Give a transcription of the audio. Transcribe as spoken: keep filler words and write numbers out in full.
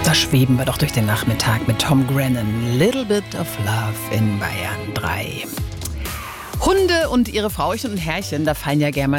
Da schweben wir doch durch den Nachmittag mit Tom Grennan. Little Bit of Love in Bayern drei. Hunde und ihre Frauchen und Herrchen, da fallen ja gerne mal